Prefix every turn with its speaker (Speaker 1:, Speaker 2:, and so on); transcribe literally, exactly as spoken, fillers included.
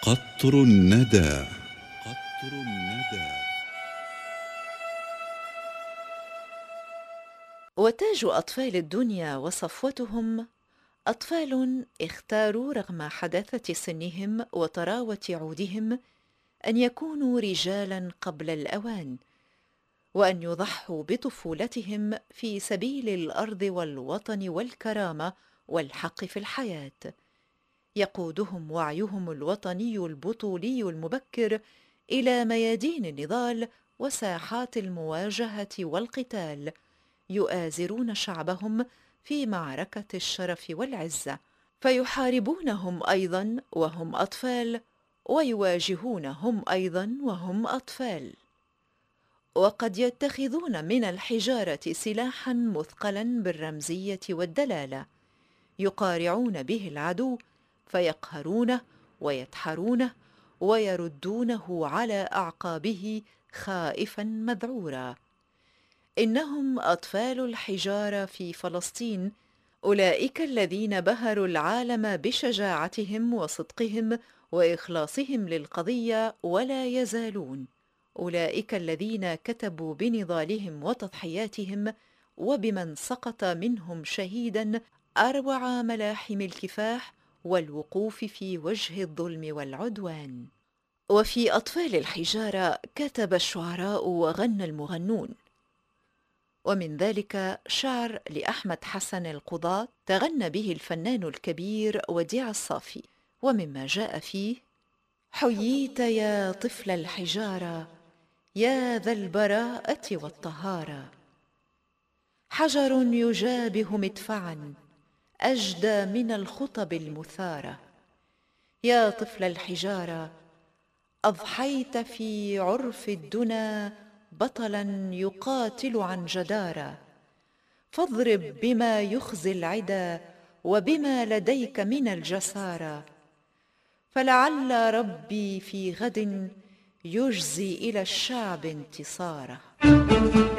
Speaker 1: قطر الندى. قطر الندى.
Speaker 2: وتاج أطفال الدنيا وصفوتهم أطفال اختاروا رغم حداثة سنهم وطراوة عودهم أن يكونوا رجالا قبل الأوان، وأن يضحوا بطفولتهم في سبيل الأرض والوطن والكرامة والحق في الحياة. يقودهم وعيهم الوطني البطولي المبكر إلى ميادين النضال وساحات المواجهة والقتال، يؤازرون شعبهم في معركة الشرف والعزة، فيحاربونهم أيضا وهم أطفال، ويواجهونهم أيضا وهم أطفال. وقد يتخذون من الحجارة سلاحا مثقلا بالرمزية والدلالة، يقارعون به العدو فيقهرونه ويدحرونه ويردونه على أعقابه خائفا مذعورا. إنهم أطفال الحجارة في فلسطين، أولئك الذين بهروا العالم بشجاعتهم وصدقهم وإخلاصهم للقضية ولا يزالون، أولئك الذين كتبوا بنضالهم وتضحياتهم وبمن سقط منهم شهيدا أروع ملاحم الكفاح والوقوف في وجه الظلم والعدوان. وفي أطفال الحجارة كتب الشعراء وغنى المغنون، ومن ذلك شعر لأحمد حسن القضاة تغنى به الفنان الكبير وديع الصافي، ومما جاء فيه: حييت يا طفل الحجارة يا ذا البراءة والطهارة، حجر يجابه مدفعا أجدى من الخطب المثارة، يا طفل الحجارة أضحيت في عرف الدنا بطلا يقاتل عن جدارة، فاضرب بما يخزي العدا وبما لديك من الجسارة، فلعل ربي في غد يجزي إلى الشعب انتصاره.